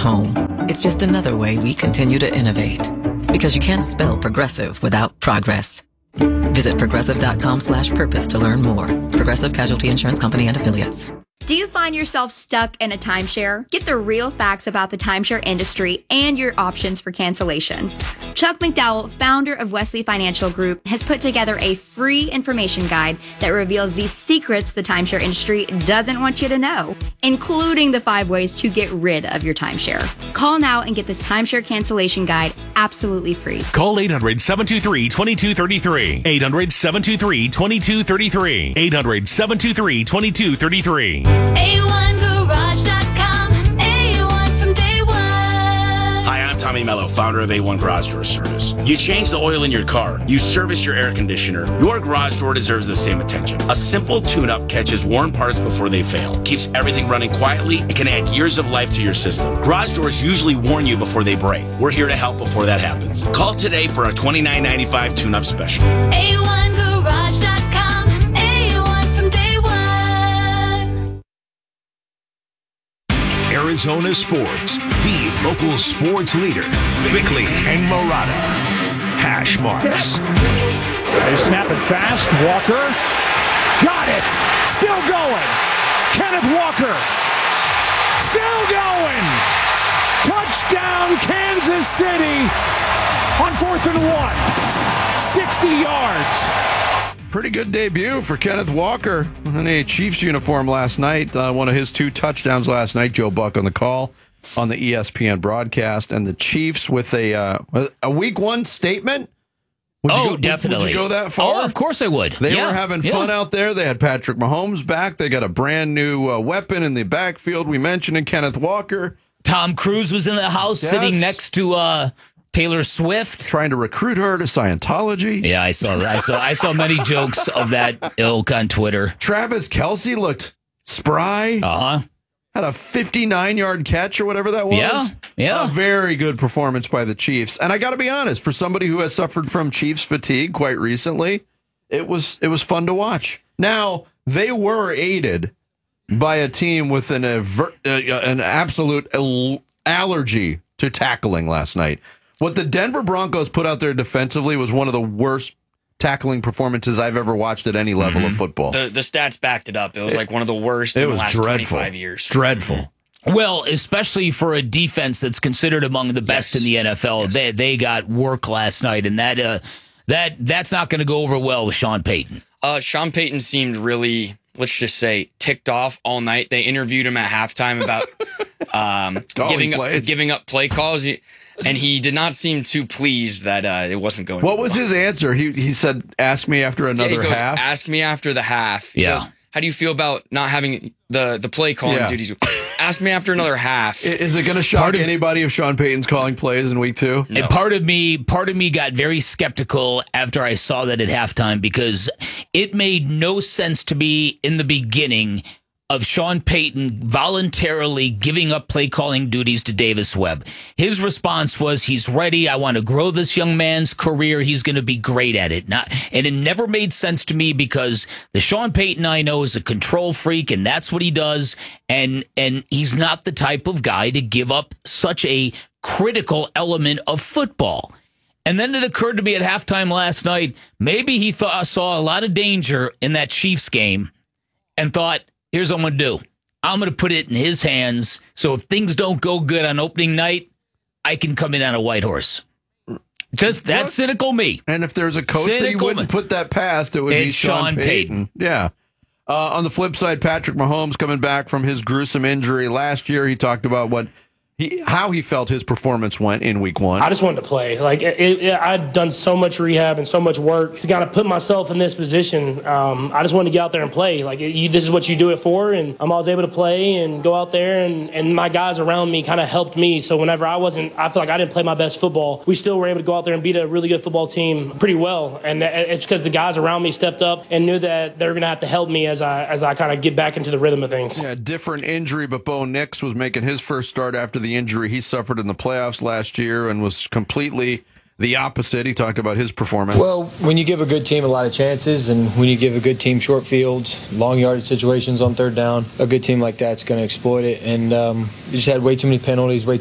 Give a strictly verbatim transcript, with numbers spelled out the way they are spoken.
home. It's just another way we continue to innovate. Because you can't spell progressive without progress. Visit progressive.com slash purpose to learn more. Progressive Casualty Insurance Company and Affiliates. Do you find yourself stuck in a timeshare? Get the real facts about the timeshare industry and your options for cancellation. Chuck McDowell, founder of Wesley Financial Group, has put together a free information guide that reveals the secrets the timeshare industry doesn't want you to know, including the five ways to get rid of your timeshare. Call now and get this timeshare cancellation guide absolutely free. Call eight hundred, seven two three, two two three three. eight hundred, seven two three, two two three three. eight hundred, seven two three, two two three three. A one Garage dot com. A one from day one. Hi, I'm Tommy Mello, founder of A one Garage Door Service. You change the oil in your car. You service your air conditioner. Your garage door deserves the same attention. A simple tune-up catches worn parts before they fail, keeps everything running quietly, and can add years of life to your system. Garage doors usually warn you before they break. We're here to help before that happens. Call today for a twenty-nine ninety-five tune-up special. A one Garage dot com. A one from day one. Arizona Sports, the local sports leader. Bickley and Murata. Hash marks. They snap it fast. Walker. Got it. Still going. Kenneth Walker. Still going. Touchdown, Kansas City on fourth and one. sixty yards. Pretty good debut for Kenneth Walker in a Chiefs uniform last night. Uh, one of his two touchdowns last night. Joe Buck on the call on the E S P N broadcast. And the Chiefs with a uh, a week one statement. Would oh, you go, definitely. Would you go that far? Oh, of course I would. They yeah. were having yeah. fun out there. They had Patrick Mahomes back. They got a brand new uh, weapon in the backfield. We mentioned in Kenneth Walker. Tom Cruise was in the house yes. sitting next to uh, Taylor Swift, trying to recruit her to Scientology. Yeah, I saw I saw I saw many jokes of that ilk on Twitter. Travis Kelce looked spry. Uh huh. Had a fifty-nine yard catch or whatever that was. Yeah, yeah. A very good performance by the Chiefs. And I got to be honest, for somebody who has suffered from Chiefs fatigue quite recently, it was it was fun to watch. Now, they were aided by a team with an aver- uh, an absolute al- allergy to tackling last night. What the Denver Broncos put out there defensively was one of the worst tackling performances I've ever watched at any level mm-hmm. of football. The the stats backed it up. It was it, like one of the worst in the last dreadful. twenty-five years. Dreadful. Well, especially for a defense that's considered among the best yes. in the N F L. Yes. They they got work last night, and that uh, that that's not going to go over well with Sean Payton. Uh, Sean Payton seemed really, let's just say, ticked off all night. They interviewed him at halftime about um, giving up, giving up play calls. He, And he did not seem too pleased that uh, it wasn't going. What was well. his answer? He he said, "Ask me after another yeah, he goes, half." Ask me after the half. He yeah. goes, how do you feel about not having the the play calling yeah. duties? Ask me after another half. Is it going to shock of, anybody if Sean Payton's calling plays in week two? No. And part of me, part of me got very skeptical after I saw that at halftime because it made no sense to me in the beginning of Sean Payton voluntarily giving up play calling duties to Davis Webb. His response was, he's ready. I want to grow this young man's career. He's going to be great at it. Not, and it never made sense to me because the Sean Payton I know is a control freak, and that's what he does. And, and he's not the type of guy to give up such a critical element of football. And then it occurred to me at halftime last night, maybe he thought saw a lot of danger in that Chiefs game and thought, here's what I'm going to do. I'm going to put it in his hands, so if things don't go good on opening night, I can come in on a white horse. Just that cynical me. And if there's a coach cynical that you wouldn't me. put that past, it would it's be Sean, Sean Payton. Payton. Yeah. Uh, on the flip side, Patrick Mahomes coming back from his gruesome injury last year. He talked about what he, how he felt his performance went in week one. I just wanted to play. Like it, it, I'd done so much rehab and so much work to kind of put myself in this position. Um, I just wanted to get out there and play. Like it, you, this is what you do it for, and I'm always able to play and go out there. And, and my guys around me kind of helped me. So whenever I wasn't, I feel like I didn't play my best football. We still were able to go out there and beat a really good football team pretty well. And it's because the guys around me stepped up and knew that they were going to have to help me as I as I kind of get back into the rhythm of things. Yeah, different injury, but Bo Nix was making his first start after the injury he suffered in the playoffs last year and was completely the opposite. He talked about his performance. Well, when you give a good team a lot of chances and when you give a good team short fields, long yardage situations on third down, a good team like that's going to exploit it. And um, we just had way too many penalties, way